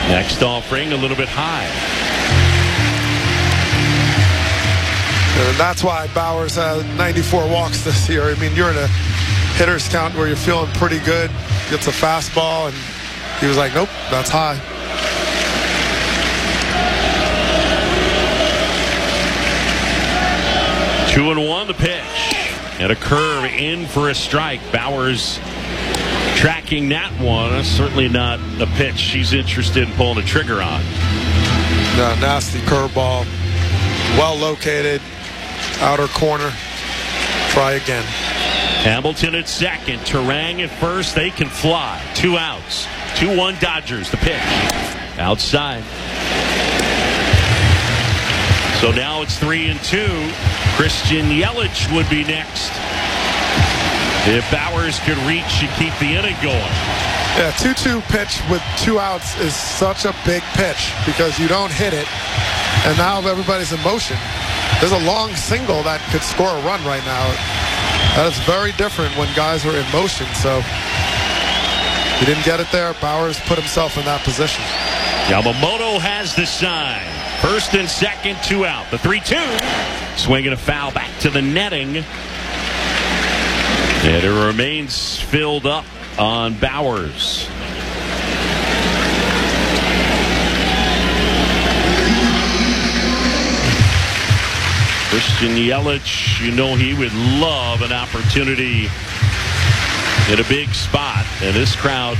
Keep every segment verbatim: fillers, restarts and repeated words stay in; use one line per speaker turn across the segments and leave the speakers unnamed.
Next offering a little bit high.
And that's why Bauers had ninety-four walks this year. I mean, you're in a hitter's count where you're feeling pretty good. Gets a fastball, and he was like, nope, that's high.
Two and one the pitch. And a curve in for a strike. Bauers tracking that one. Certainly not a pitch she's interested in pulling the trigger on.
No, nasty curveball. Well located. Outer corner. Try again.
Hamilton at second. Turang at first. They can fly. Two outs. two one Dodgers. The pitch. Outside. So now it's three and two. Christian Yelich would be next. If Bauers could reach and keep the inning going.
Yeah, two two pitch with two outs is such a big pitch because you don't hit it, and now everybody's in motion. There's a long single that could score a run right now. That is very different when guys are in motion, so he didn't get it there. Bauers put himself in that position.
Yamamoto has the sign. First and second, two out. The three two. Swinging a foul back to the netting. And it remains filled up on Bauers. Christian Yelich, you know he would love an opportunity in a big spot. And this crowd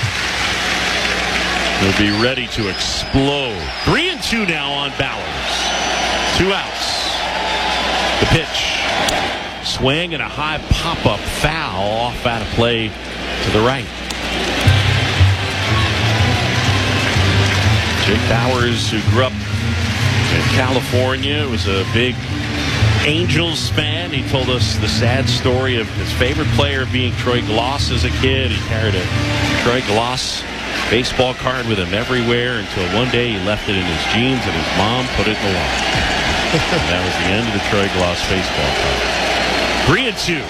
will be ready to explode. Three and two now on Bauers. Two outs. The pitch. Swing and a high pop-up foul off out of play to the right. Jake Bauers, who grew up in California, was a big Angels fan. He told us the sad story of his favorite player being Troy Glaus as a kid. He carried a Troy Glaus baseball card with him everywhere until one day he left it in his jeans and his mom put it in the water. And that was the end of the Troy Glaus baseball card. Three and two.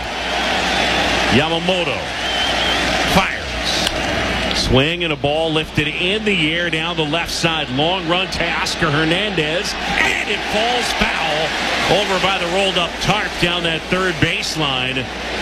Yamamoto fires. Swing and a ball lifted in the air down the left side. Long run to Oscar Hernandez. And it falls foul over by the rolled up tarp down that third baseline.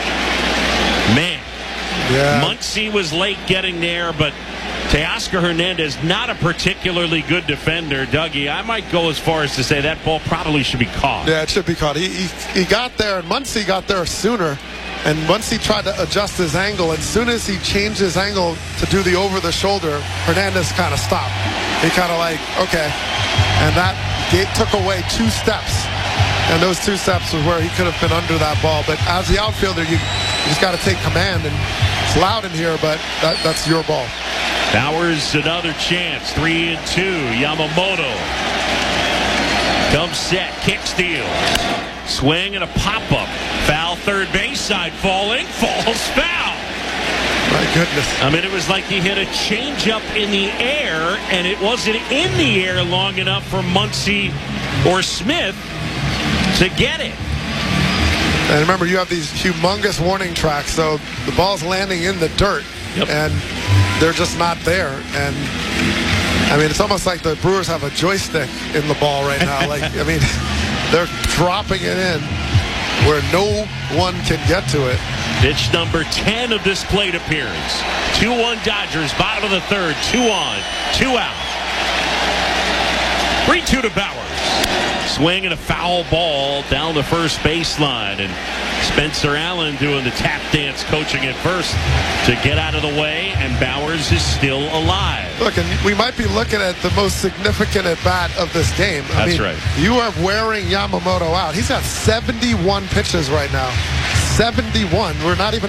Man.
Yeah.
Muncy was late getting there, but Teoscar Hernandez, not a particularly good defender. Dougie, I might go as far as to say that ball probably should be caught.
Yeah, it should be caught. He, he, he got there, and Muncy got there sooner. And Muncy tried to adjust his angle. As soon as he changed his angle to do the over-the-shoulder, Hernandez kind of stopped. He kind of like, okay. And that gate took away two steps. And those two steps was where he could have been under that ball. But as the outfielder, you, you just got to take command. And it's loud in here, but that, that's your ball.
Bauers, another chance. Three and two. Yamamoto comes set. Kick steals. Swing and a pop-up. Foul third base side. Falling. Falls foul.
My goodness.
I mean, it was like he hit a changeup in the air, and it wasn't in the air long enough for Muncy or Smith to get it.
And remember, you have these humongous warning tracks, so the ball's landing in the dirt,
yep.
and they're just not there. And I mean, it's almost like the Brewers have a joystick in the ball right now. Like, I mean, they're dropping it in where no one can get to it.
Pitch number ten of this plate appearance. two one Dodgers, bottom of the third. Two on, two out. three two to Bauers. Swing and a foul ball down the first baseline. And Spencer Allen doing the tap dance coaching at first to get out of the way. And Bauers is still alive.
Look, and we might be looking at the most significant at-bat of this game. I
That's
mean,
right.
You are wearing Yamamoto out. He's got seventy-one pitches right now. seventy-one. We're not even